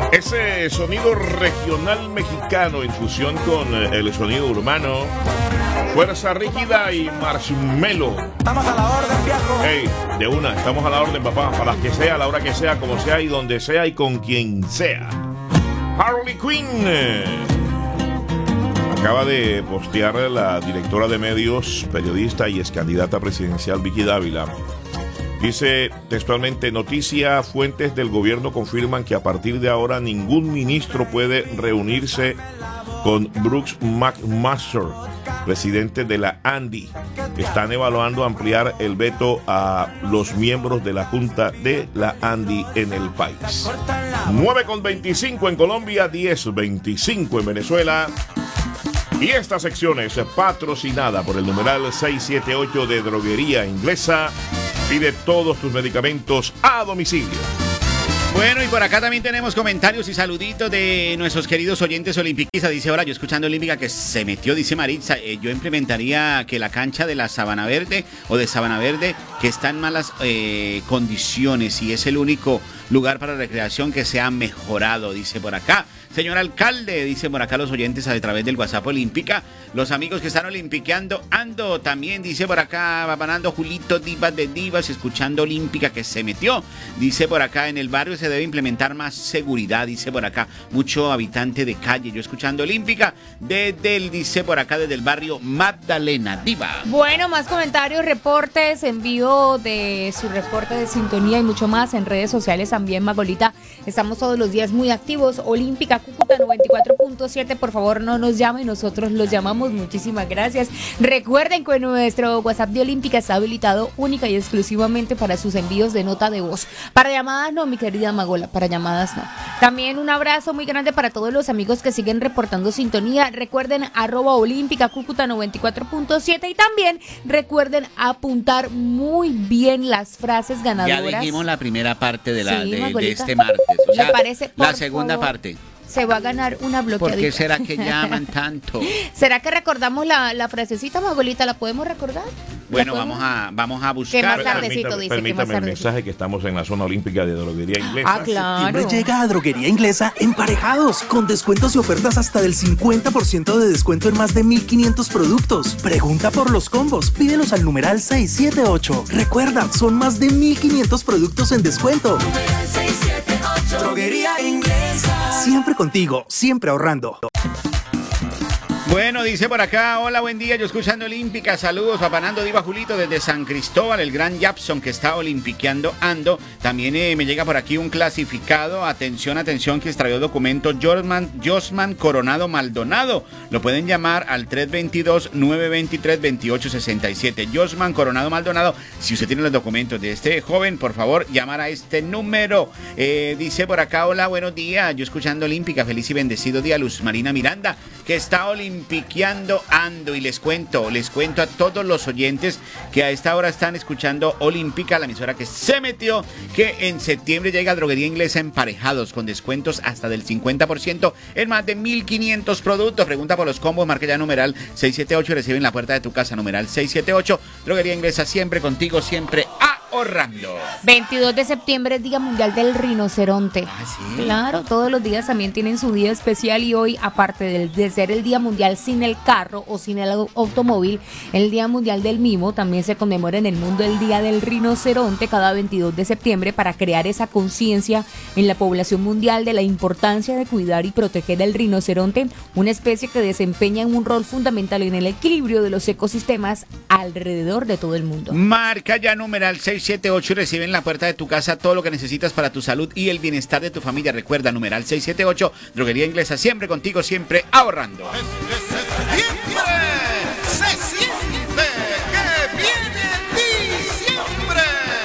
Ese sonido regional mexicano en fusión con el sonido urbano, Fuerza Rígida y Marshmello. Estamos a la orden, viejo. Hey, de una, estamos a la orden, papá, para las que sea, a la hora que sea, como sea y donde sea y con quien sea. Harley Quinn. Acaba de postear la directora de medios, periodista y ex candidata presidencial Vicky Dávila. Dice textualmente: noticia, fuentes del gobierno confirman que a partir de ahora ningún ministro puede reunirse con Brooks McMaster, presidente de la ANDI. Están evaluando ampliar el veto a los miembros de la Junta de la ANDI en el país. 9:25 en Colombia, 10:25 en Venezuela. Y esta sección es patrocinada por el numeral 678 de Droguería Inglesa. Pide todos tus medicamentos a domicilio. Bueno, y por acá también tenemos comentarios y saluditos de nuestros queridos oyentes olimpiquistas. Dice, ahora yo escuchando Olímpica que se metió, dice Maritza, yo implementaría que la cancha de la Sabana Verde o de Sabana Verde, que está en malas condiciones y es el único lugar para recreación que se ha mejorado, dice por acá. Señor alcalde, dice por acá los oyentes a través del WhatsApp Olímpica, los amigos que están olimpiqueando, ando también, dice por acá, vapanando Julito Divas de Divas, escuchando Olímpica que se metió, dice por acá, en el barrio se debe implementar más seguridad, dice por acá, mucho habitante de calle, yo escuchando Olímpica, dice por acá, desde el barrio Magdalena Diva. Bueno, más comentarios, reportes, envío de su reporte de sintonía y mucho más en redes sociales también, Magolita, estamos todos los días muy activos, Olímpica Cúcuta 94.7, por favor no nos llamen, nosotros los llamamos, muchísimas gracias. Recuerden que nuestro WhatsApp de Olímpica está habilitado única y exclusivamente para sus envíos de nota de voz. Para llamadas no, mi querida Magola, para llamadas no. También un abrazo muy grande para todos los amigos que siguen reportando sintonía. Recuerden @Olímpica Cúcuta 94.7 y también recuerden apuntar muy bien las frases ganadoras. Ya dijimos la primera parte de, Sí, de este martes, o sea, parece, la segunda favor, parte. Se va a ganar una bloqueadita. ¿Por qué será que llaman tanto? ¿Será que recordamos la frasecita, Magolita? ¿La podemos recordar? Bueno, vamos a buscar. Que más tardecito, dice. Permítame el mensaje que estamos en la zona olímpica de Droguería Inglesa. Ah, claro. Septiembre llega a Droguería Inglesa emparejados, con descuentos y ofertas hasta del 50% de descuento en más de 1,500 productos. Pregunta por los combos, pídelos al numeral 678. Recuerda, son más de 1,500 productos en descuento. Numeral 678. Droguería Inglesa. Siempre contigo, siempre ahorrando. Bueno, dice por acá, hola, buen día, yo escuchando Olímpica, saludos, papanando Diva Julito desde San Cristóbal, el gran Japson que está olimpiqueando ando. También me llega por aquí un clasificado, atención, que extravió documento Josman Coronado Maldonado. Lo pueden llamar al 322-923-2867. Josman Coronado Maldonado, si usted tiene los documentos de este joven, por favor, llamar a este número. Dice por acá, hola, buenos días, yo escuchando Olímpica, feliz y bendecido día, Luz Marina Miranda, que está olimpiqueando ando, y les cuento a todos los oyentes que a esta hora están escuchando Olímpica, la emisora que se metió, que en septiembre llega a Droguería Inglesa emparejados con descuentos hasta del 50% en más de 1,500 productos. Pregunta por los combos, marca ya numeral 678 y recibe en la puerta de tu casa, numeral 678. Droguería Inglesa, siempre contigo, siempre ahorrando. 22 de septiembre es Día Mundial del Rinoceronte. Ah, ¿sí? Claro, todos los días también tienen su día especial y hoy, aparte de ser el Día Mundial sin el carro o sin el automóvil, el Día Mundial del Mimo, también se conmemora en el mundo el Día del Rinoceronte cada 22 de septiembre para crear esa conciencia en la población mundial de la importancia de cuidar y proteger al rinoceronte, una especie que desempeña un rol fundamental en el equilibrio de los ecosistemas alrededor de todo el mundo. Marca ya numeral 678 y recibe en la puerta de tu casa todo lo que necesitas para tu salud y el bienestar de tu familia. Recuerda, numeral 678, Droguería Inglesa, siempre contigo, siempre ahorrando. Se siente que viene diciembre.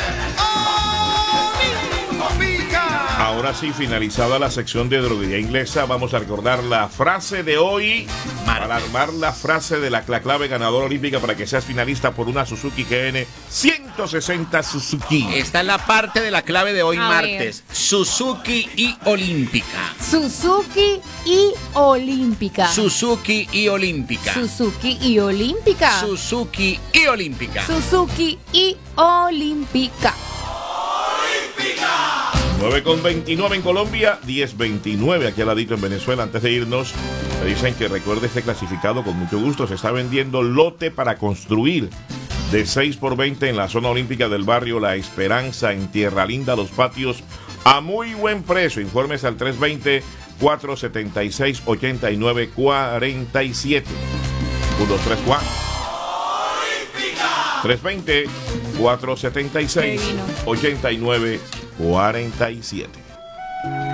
Olímpica. Ahora sí, finalizada la sección de Droguería Inglesa, vamos a recordar la frase de hoy para armar la frase de la clave ganadora olímpica para que seas finalista por una Suzuki GN 160 Suzuki. Esta es la parte de la clave de hoy, A martes. Suzuki y Olímpica. Suzuki y Olímpica. Suzuki y Olímpica. Suzuki y Olímpica. Suzuki y Olímpica. Suzuki y Olímpica. Olímpica. 9:29 en Colombia, 10:29 aquí al ladito en Venezuela. Antes de irnos, me dicen que recuerde este clasificado con mucho gusto. Se está vendiendo lote para construir de 6x20 en la zona olímpica del barrio La Esperanza, en Tierra Linda, Los Patios, a muy buen precio. Informes al 320-476-8947. 1234 320-476-8947.